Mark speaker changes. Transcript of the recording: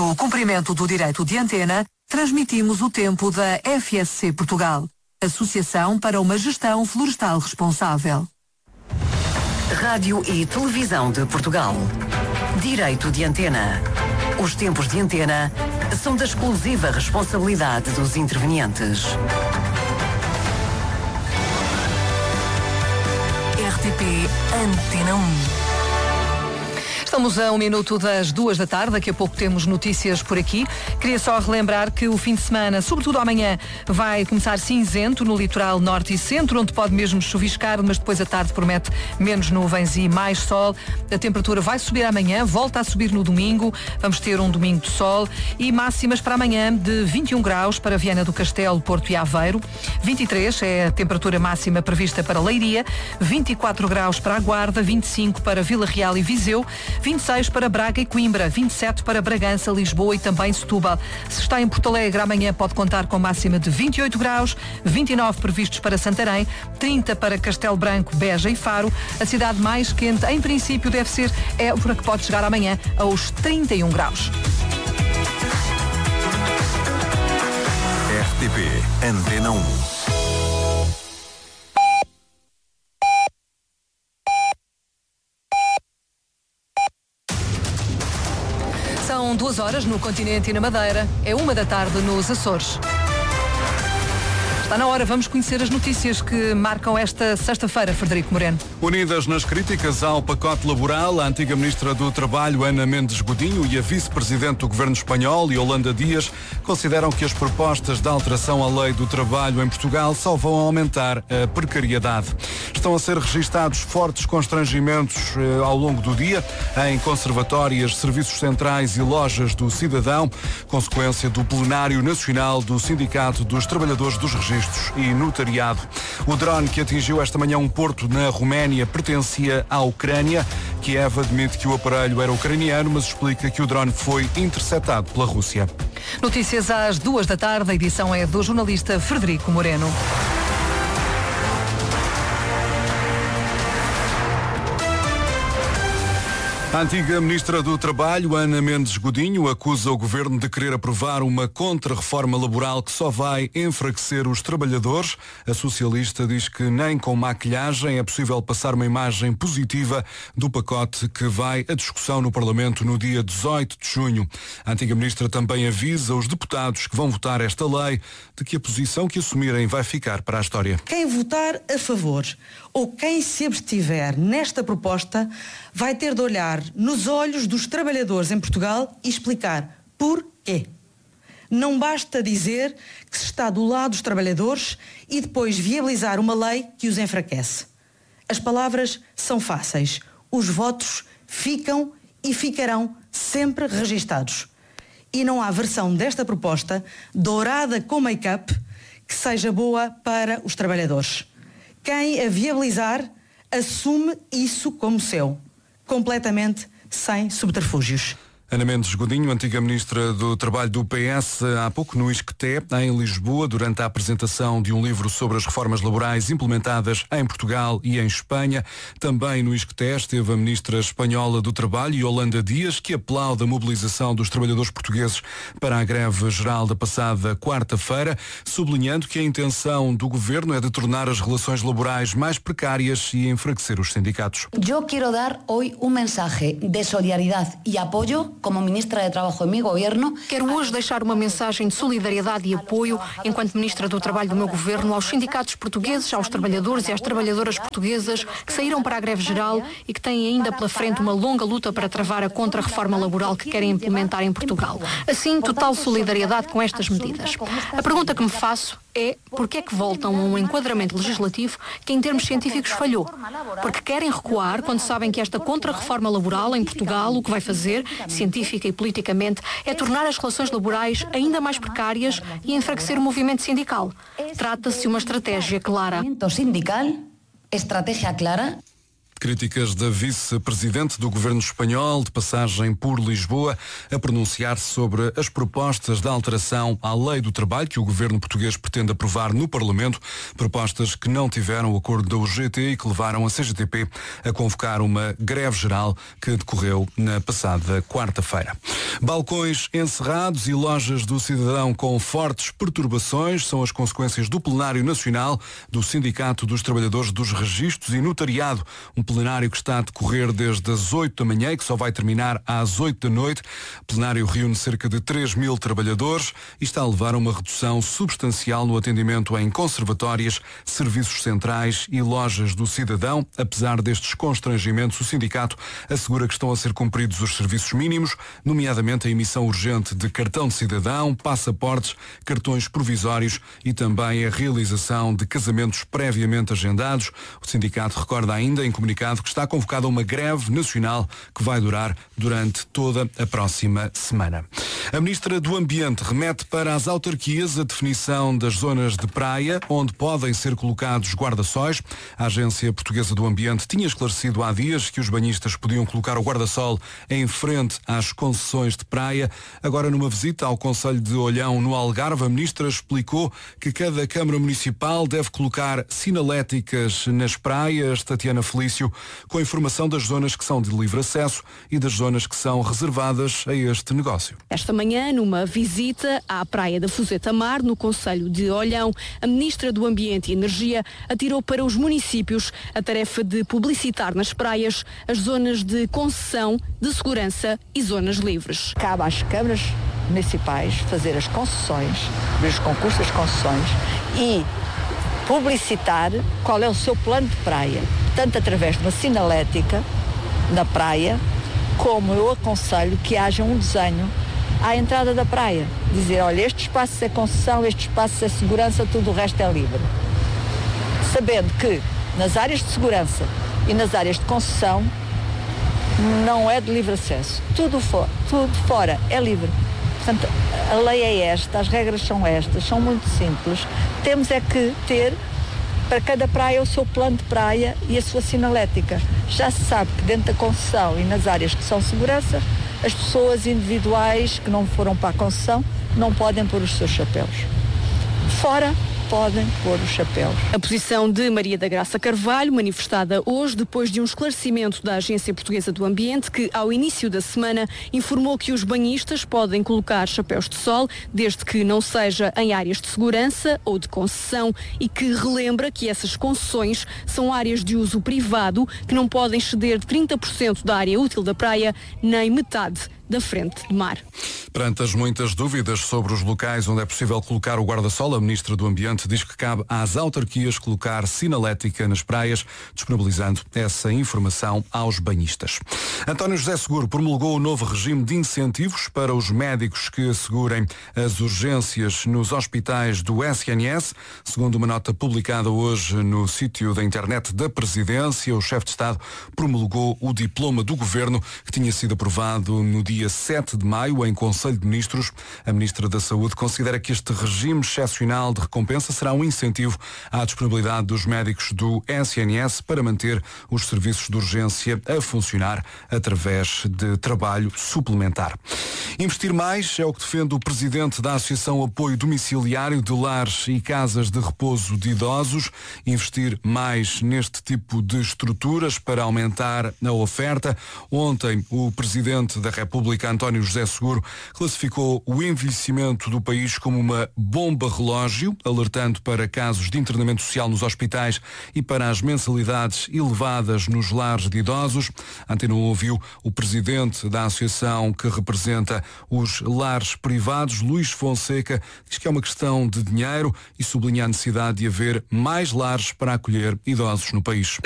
Speaker 1: No cumprimento do direito de antena, transmitimos o tempo da FSC Portugal, Associação para uma Gestão Florestal Responsável.
Speaker 2: Rádio e Televisão de Portugal. Direito de antena. Os tempos de antena são da exclusiva responsabilidade dos intervenientes.
Speaker 1: RTP Antena 1.
Speaker 3: Estamos a 1 minuto das 2 da tarde, daqui a pouco temos notícias por aqui. Queria só relembrar que o fim de semana, sobretudo amanhã, vai começar cinzento no litoral norte e centro, onde pode mesmo chuviscar, mas depois a tarde promete menos nuvens e mais sol. A temperatura vai subir amanhã, volta a subir no domingo, vamos ter um domingo de sol e máximas para amanhã de 21 graus para Viana do Castelo, Porto e Aveiro, 23 é a temperatura máxima prevista para Leiria, 24 graus para a Guarda, 25 para Vila Real e Viseu, 26 para Braga e Coimbra, 27 para Bragança, Lisboa e também Setúbal. Se está em Porto Alegre, amanhã pode contar com máxima de 28 graus, 29 previstos para Santarém, 30 para Castelo Branco, Beja e Faro. A cidade mais quente, em princípio, deve ser Évora, que pode chegar amanhã aos 31 graus.
Speaker 4: RTP Antena 1.
Speaker 3: São 2 horas no continente e na Madeira. É 1 da tarde nos Açores. Está na hora, vamos conhecer as notícias que marcam esta sexta-feira, Frederico Moreno.
Speaker 5: Unidas nas críticas ao pacote laboral, a antiga Ministra do Trabalho, Ana Mendes Godinho, e a Vice-Presidente do Governo Espanhol, Yolanda Dias, consideram que as propostas de alteração à lei do trabalho em Portugal só vão aumentar a precariedade. Estão a ser registados fortes constrangimentos ao longo do dia em conservatórias, serviços centrais e lojas do cidadão, consequência do plenário nacional do Sindicato dos Trabalhadores dos Registros e Notariado. O drone que atingiu esta manhã um porto na Roménia pertencia à Ucrânia. Kiev admite que o aparelho era ucraniano, mas explica que o drone foi interceptado pela Rússia.
Speaker 3: Notícias às 2 da tarde, a edição é do jornalista Frederico Moreno.
Speaker 5: A antiga Ministra do Trabalho, Ana Mendes Godinho, acusa o Governo de querer aprovar uma contra-reforma laboral que só vai enfraquecer os trabalhadores. A socialista diz que nem com maquilhagem é possível passar uma imagem positiva do pacote que vai à discussão no Parlamento no dia 18 de junho. A antiga Ministra também avisa os deputados que vão votar esta lei de que a posição que assumirem vai ficar para a história.
Speaker 6: Quem votar a favor ou quem se abstiver nesta proposta vai ter de olhar nos olhos dos trabalhadores em Portugal e explicar porquê. Não basta dizer que se está do lado dos trabalhadores e depois viabilizar uma lei que os enfraquece. As palavras são fáceis. Os votos ficam e ficarão sempre registados. E não há versão desta proposta, dourada com make-up, que seja boa para os trabalhadores. Quem a viabilizar assume isso como seu, completamente sem subterfúgios.
Speaker 5: Ana Mendes Godinho, antiga Ministra do Trabalho do PS, há pouco no ISCTE, em Lisboa, durante a apresentação de um livro sobre as reformas laborais implementadas em Portugal e em Espanha. Também no ISCTE esteve a Ministra Espanhola do Trabalho, Yolanda Dias, que aplaude a mobilização dos trabalhadores portugueses para a greve geral da passada quarta-feira, sublinhando que a intenção do Governo é de tornar as relações laborais mais precárias e enfraquecer os sindicatos.
Speaker 7: Eu quero dar hoje mensagem de solidariedade e apoio como Ministra de Trabalho em meu governo.
Speaker 8: Quero hoje deixar uma mensagem de solidariedade e apoio, enquanto Ministra do Trabalho do meu governo, aos sindicatos portugueses, aos trabalhadores e às trabalhadoras portuguesas que saíram para a greve geral e que têm ainda pela frente uma longa luta para travar a contra-reforma laboral que querem implementar em Portugal. Assim, total solidariedade com estas medidas. A pergunta que me faço é porque é que voltam a um enquadramento legislativo que em termos científicos falhou? Porque querem recuar quando sabem que esta contra-reforma laboral em Portugal o que vai fazer, científica e politicamente, é tornar as relações laborais ainda mais precárias e enfraquecer o movimento sindical. Trata-se de uma estratégia clara.
Speaker 7: Estratégia clara.
Speaker 5: Críticas da vice-presidente do governo espanhol, de passagem por Lisboa, a pronunciar-se sobre as propostas de alteração à lei do trabalho que o governo português pretende aprovar no Parlamento, propostas que não tiveram o acordo da UGT e que levaram a CGTP a convocar uma greve geral que decorreu na passada quarta-feira. Balcões encerrados e lojas do cidadão com fortes perturbações são as consequências do plenário nacional do Sindicato dos Trabalhadores dos Registros e Notariado. Um plenário que está a decorrer desde as 8 da manhã e que só vai terminar às 8 da noite. O plenário reúne cerca de 3.000 trabalhadores e está a levar a uma redução substancial no atendimento em conservatórias, serviços centrais e lojas do cidadão. Apesar destes constrangimentos, o sindicato assegura que estão a ser cumpridos os serviços mínimos, nomeadamente a emissão urgente de cartão de cidadão, passaportes, cartões provisórios e também a realização de casamentos previamente agendados. O sindicato recorda ainda em comunicado que está convocada uma greve nacional que vai durar durante toda a próxima semana. A Ministra do Ambiente remete para as autarquias a definição das zonas de praia onde podem ser colocados guarda-sóis. A Agência Portuguesa do Ambiente tinha esclarecido há dias que os banhistas podiam colocar o guarda-sol em frente às concessões de praia. Agora, numa visita ao Concelho de Olhão, no Algarve, a Ministra explicou que cada Câmara Municipal deve colocar sinaléticas nas praias, Tatiana Felício, com informação das zonas que são de livre acesso e das zonas que são reservadas a este negócio.
Speaker 8: Esta manhã, numa visita à praia da Fuzeta Mar, no Concelho de Olhão, a Ministra do Ambiente e Energia atirou para os municípios a tarefa de publicitar nas praias as zonas de concessão, de segurança e zonas livres.
Speaker 9: Cabe às câmaras municipais fazer as concessões, os concursos das concessões e publicitar qual é o seu plano de praia, tanto através de uma sinalética na praia, como eu aconselho que haja um desenho à entrada da praia. Dizer, olha, este espaço é concessão, este espaço é segurança, tudo o resto é livre. Sabendo que nas áreas de segurança e nas áreas de concessão não é de livre acesso. Tudo fora é livre. Portanto, a lei é esta, as regras são estas, são muito simples. Temos é que ter para cada praia o seu plano de praia e a sua sinalética. Já se sabe que dentro da concessão e nas áreas que são segurança, as pessoas individuais que não foram para a concessão não podem pôr os seus chapéus. Fora podem pôr os chapéus.
Speaker 8: A posição de Maria da Graça Carvalho, manifestada hoje depois de um esclarecimento da Agência Portuguesa do Ambiente, que ao início da semana informou que os banhistas podem colocar chapéus de sol desde que não seja em áreas de segurança ou de concessão e que relembra que essas concessões são áreas de uso privado que não podem exceder de 30% da área útil da praia nem metade da frente de mar.
Speaker 5: Perante as muitas dúvidas sobre os locais onde é possível colocar o guarda-sol, a Ministra do Ambiente diz que cabe às autarquias colocar sinalética nas praias, disponibilizando essa informação aos banhistas. António José Seguro promulgou o novo regime de incentivos para os médicos que assegurem as urgências nos hospitais do SNS. Segundo uma nota publicada hoje no sítio da internet da Presidência, o chefe de Estado promulgou o diploma do Governo que tinha sido aprovado no dia 7 de maio, em Conselho de Ministros. A Ministra da Saúde considera que este regime excepcional de recompensa será um incentivo à disponibilidade dos médicos do SNS para manter os serviços de urgência a funcionar através de trabalho suplementar. Investir mais é o que defende o Presidente da Associação Apoio Domiciliário de Lares e Casas de Repouso de Idosos. Investir mais neste tipo de estruturas para aumentar a oferta. Ontem, o Presidente da República, António José Seguro, classificou o envelhecimento do país como uma bomba relógio, alertando para casos de internamento social nos hospitais e para as mensalidades elevadas nos lares de idosos. A Antena ouviu o presidente da associação que representa os lares privados, Luís Fonseca, diz que é uma questão de dinheiro e sublinha a necessidade de haver mais lares para acolher idosos no país.